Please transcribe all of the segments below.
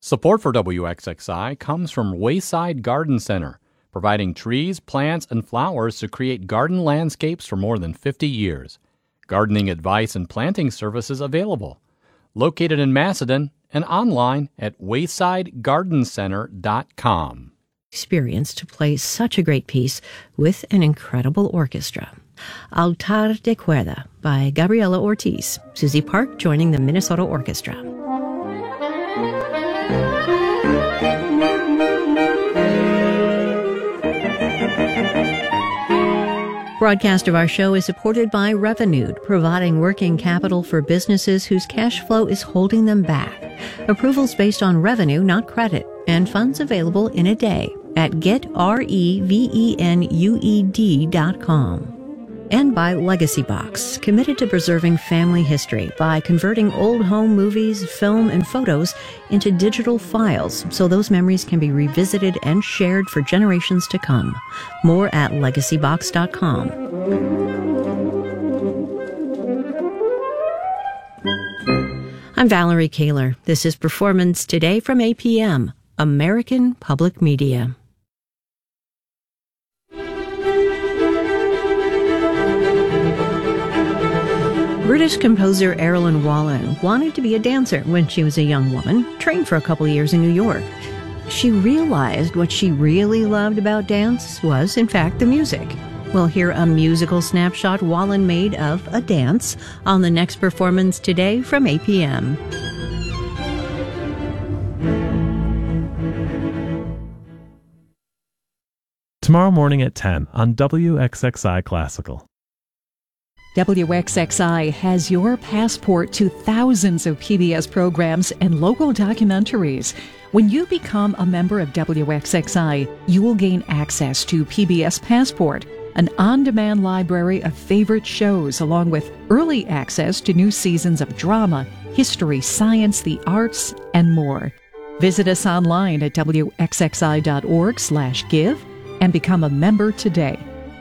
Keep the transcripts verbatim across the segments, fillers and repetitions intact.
Support for W X X I comes from Wayside Garden Center, providing trees, plants, and flowers to create garden landscapes for more than fifty years. Gardening advice and planting services available. Located in Macedon and online at wayside garden center dot com. Experience to play such a great piece with an incredible orchestra. Altar de Cuerda by Gabriela Ortiz. Susie Park joining the Minnesota Orchestra. Broadcast of our show is supported by Revenued, providing working capital for businesses whose cash flow is holding them back. Approvals based on revenue, not credit, and funds available in a day at get revenued dot com. And by Legacy Box, committed to preserving family history by converting old home movies, film, and photos into digital files so those memories can be revisited and shared for generations to come. More at legacy box dot com. I'm Valerie Kaler. This is Performance Today from A P M, American Public Media. British composer Erilyn Wallen wanted to be a dancer when she was a young woman, trained for a couple years in New York. She realized what she really loved about dance was, in fact, the music. We'll hear a musical snapshot Wallen made of a dance on the next Performance Today from A P M. Tomorrow morning at ten on W X X I Classical. W X X I has your passport to thousands of P B S programs and local documentaries. When you become a member of W X X I, you will gain access to P B S Passport, an on-demand library of favorite shows, along with early access to new seasons of drama, history, science, the arts, and more. Visit us online at W X X I dot org slash give and become a member today.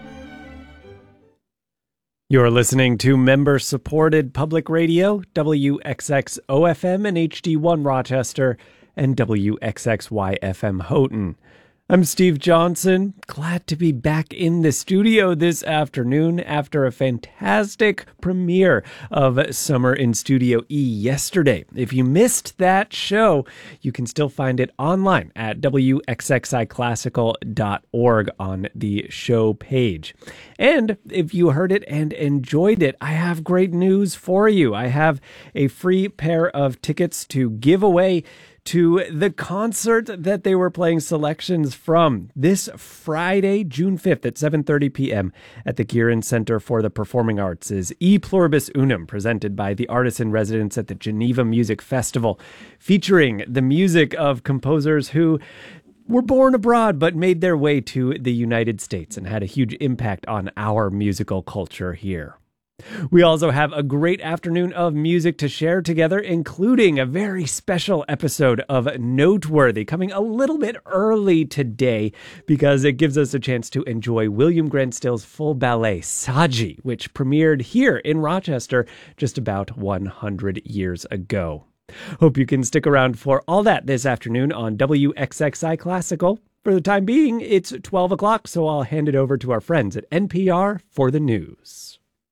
You're listening to member-supported public radio, W X X O F M and H D one Rochester, and W X X Y F M Houghton. I'm Steve Johnson, glad to be back in the studio this afternoon after a fantastic premiere of Summer in Studio E yesterday. If you missed that show, you can still find it online at W X X I classical dot org on the show page. And if you heard it and enjoyed it, I have great news for you. I have a free pair of tickets to give away to the concert that they were playing selections from this Friday, June fifth at seven thirty p.m. at the Gearin Center for the Performing Arts is E Pluribus Unum, presented by the Artists in Residence at the Geneva Music Festival, featuring the music of composers who were born abroad but made their way to the United States and had a huge impact on our musical culture here. We also have a great afternoon of music to share together, including a very special episode of Noteworthy coming a little bit early today because it gives us a chance to enjoy William Grant Still's full ballet, Saji, which premiered here in Rochester just about one hundred years ago. Hope you can stick around for all that this afternoon on W X X I Classical. For the time being, it's twelve o'clock, so I'll hand it over to our friends at N P R for the news.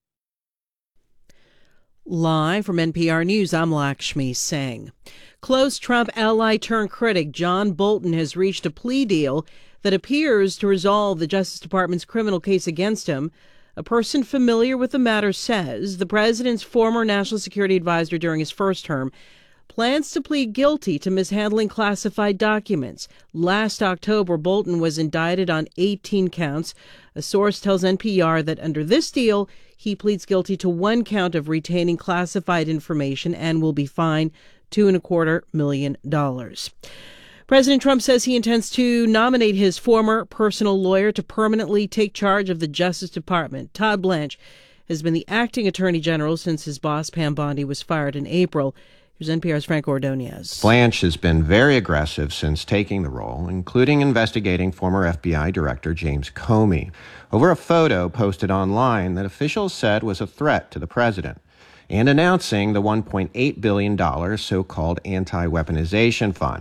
Live from N P R News, I'm Lakshmi Singh. Close Trump ally turned critic John Bolton has reached a plea deal that appears to resolve the Justice Department's criminal case against him. A person familiar with the matter says the president's former national security advisor during his first term plans to plead guilty to mishandling classified documents. Last October, Bolton was indicted on eighteen counts. A source tells N P R that under this deal, he pleads guilty to one count of retaining classified information and will be fined two and a quarter million dollars. President Trump says he intends to nominate his former personal lawyer to permanently take charge of the Justice Department. Todd Blanche has been the acting attorney general since his boss, Pam Bondi, was fired in April. Here's N P R's Frank Ordonez. Blanche has been very aggressive since taking the role, including investigating former F B I Director James Comey over a photo posted online that officials said was a threat to the president, and announcing the one point eight billion dollars so-called anti-weaponization fund.